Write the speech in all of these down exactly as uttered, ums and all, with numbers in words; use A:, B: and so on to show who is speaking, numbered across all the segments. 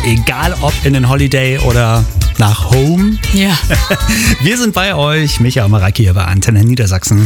A: Egal ob in den Holiday oder nach Home.
B: Ja.
A: Wir sind bei euch, Micha und Mareike hier bei Antenne Niedersachsen.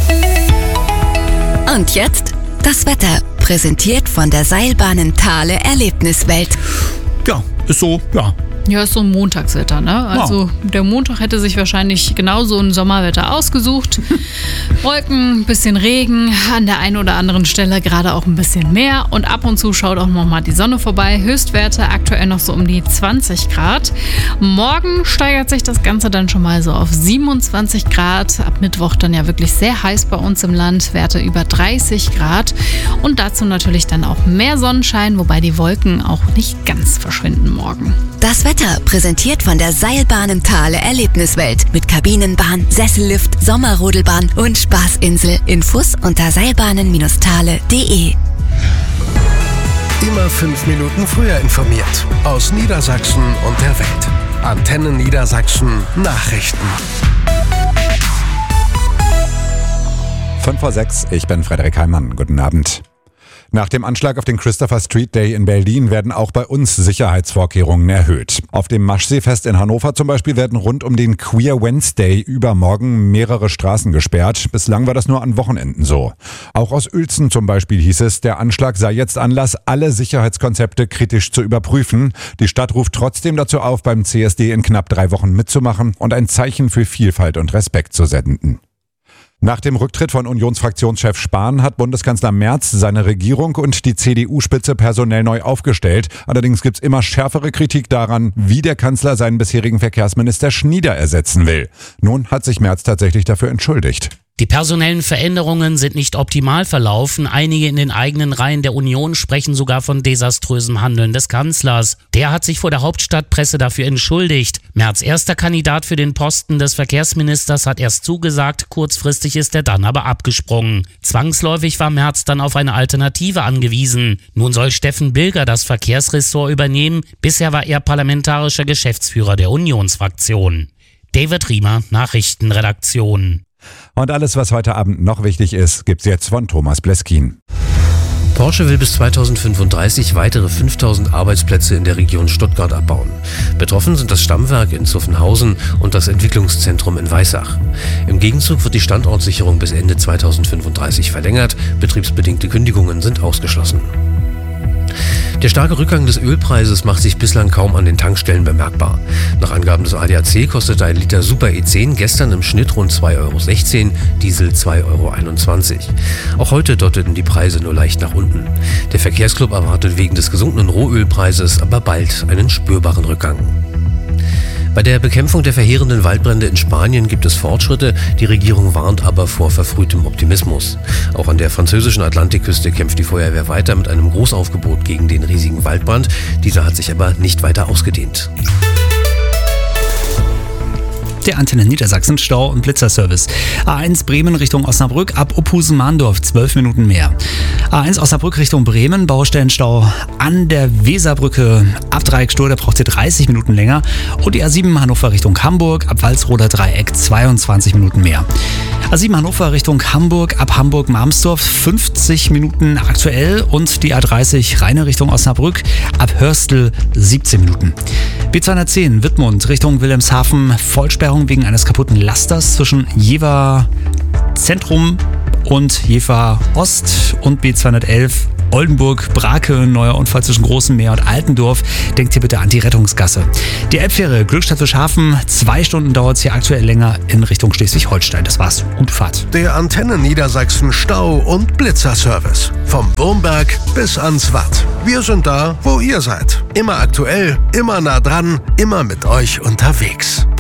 C: Und jetzt das Wetter, präsentiert von der Seilbahnen Thale Erlebniswelt.
A: Ja, ist so, ja.
B: Ja, ist so ein Montagswetter, ne? Also ja. Der Montag hätte sich wahrscheinlich genauso ein Sommerwetter ausgesucht. Wolken, bisschen Regen, an der einen oder anderen Stelle gerade auch ein bisschen mehr. Und ab und zu schaut auch nochmal die Sonne vorbei. Höchstwerte aktuell noch so um die zwanzig Grad. Morgen steigert sich das Ganze dann schon mal so auf siebenundzwanzig Grad. Ab Mittwoch dann ja wirklich sehr heiß bei uns im Land. Werte über dreißig Grad. Und dazu natürlich dann auch mehr Sonnenschein, wobei die Wolken auch nicht ganz verschwinden morgen.
C: Das Wetter präsentiert von der Seilbahnen Thale Erlebniswelt mit Kabinenbahn, Sessellift, Sommerrodelbahn und Spaßinsel. Infos unter seilbahnen Bindestrich thale punkt de.
D: Immer fünf Minuten früher informiert. Aus Niedersachsen und der Welt. Antenne Niedersachsen Nachrichten.
E: fünf vor sechs, ich bin Frederik Heimann. Guten Abend. Nach dem Anschlag auf den Christopher Street Day in Berlin werden auch bei uns Sicherheitsvorkehrungen erhöht. Auf dem Maschseefest in Hannover zum Beispiel werden rund um den Queer Wednesday übermorgen mehrere Straßen gesperrt. Bislang war das nur an Wochenenden so. Auch aus Uelzen zum Beispiel hieß es, der Anschlag sei jetzt Anlass, alle Sicherheitskonzepte kritisch zu überprüfen. Die Stadt ruft trotzdem dazu auf, beim C S D in knapp drei Wochen mitzumachen und ein Zeichen für Vielfalt und Respekt zu senden. Nach dem Rücktritt von Unionsfraktionschef Spahn hat Bundeskanzler Merz seine Regierung und die C D U-Spitze personell neu aufgestellt. Allerdings gibt's immer schärfere Kritik daran, wie der Kanzler seinen bisherigen Verkehrsminister Schnieder ersetzen will. Nun hat sich Merz tatsächlich dafür entschuldigt.
F: Die personellen Veränderungen sind nicht optimal verlaufen. Einige in den eigenen Reihen der Union sprechen sogar von desaströsem Handeln des Kanzlers. Der hat sich vor der Hauptstadtpresse dafür entschuldigt. Merz erster Kandidat für den Posten des Verkehrsministers hat erst zugesagt, kurzfristig ist er dann aber abgesprungen. Zwangsläufig war Merz dann auf eine Alternative angewiesen. Nun soll Steffen Bilger das Verkehrsressort übernehmen. Bisher war er parlamentarischer Geschäftsführer der Unionsfraktion. David Riemer, Nachrichtenredaktion.
E: Und alles, was heute Abend noch wichtig ist, gibt's jetzt von Thomas Bleskin.
G: Porsche will bis zweitausendfünfunddreißig weitere fünftausend Arbeitsplätze in der Region Stuttgart abbauen. Betroffen sind das Stammwerk in Zuffenhausen und das Entwicklungszentrum in Weissach. Im Gegenzug wird die Standortsicherung bis Ende zweitausendfünfunddreißig verlängert. Betriebsbedingte Kündigungen sind ausgeschlossen. Der starke Rückgang des Ölpreises macht sich bislang kaum an den Tankstellen bemerkbar. Nach Angaben des A D A C kostete ein Liter Super E zehn gestern im Schnitt rund zwei Euro sechzehn, Diesel zwei Euro einundzwanzig. Auch heute deuteten die Preise nur leicht nach unten. Der Verkehrsclub erwartet wegen des gesunkenen Rohölpreises aber bald einen spürbaren Rückgang. Bei der Bekämpfung der verheerenden Waldbrände in Spanien gibt es Fortschritte, die Regierung warnt aber vor verfrühtem Optimismus. Auch an der französischen Atlantikküste kämpft die Feuerwehr weiter mit einem Großaufgebot gegen den riesigen Waldbrand. Dieser hat sich aber nicht weiter ausgedehnt.
A: Der Antenne Niedersachsen Stau- und Blitzerservice. A eins Bremen Richtung Osnabrück ab Opusen-Mahndorf zwölf Minuten mehr. A eins Osnabrück Richtung Bremen, Baustellenstau an der Weserbrücke ab Dreieck-Stur, da braucht ihr dreißig Minuten länger. Und die A sieben Hannover Richtung Hamburg ab Walsroder Dreieck zweiundzwanzig Minuten mehr. A sieben Hannover Richtung Hamburg ab Hamburg-Marmsdorf fünfzig Minuten aktuell und die A dreißig Rheine Richtung Osnabrück ab Hörstel siebzehn Minuten. B zweihundertzehn Wittmund Richtung Wilhelmshaven, Vollsperrung wegen eines kaputten Lasters zwischen Jever Zentrum und Jever Ost und B zweihundertelf Oldenburg, Brake, neuer Unfall zwischen Großem Meer und Altendorf. Denkt hier bitte an die Rettungsgasse. Die Elbfähre Glückstadt-Fischhafen, zwei Stunden dauert es hier aktuell länger in Richtung Schleswig-Holstein. Das war's. Gute Fahrt.
D: Der Antenne Niedersachsen Stau- und Blitzerservice. Vom Wurmberg bis ans Watt. Wir sind da, wo ihr seid. Immer aktuell, immer nah dran, immer mit euch unterwegs.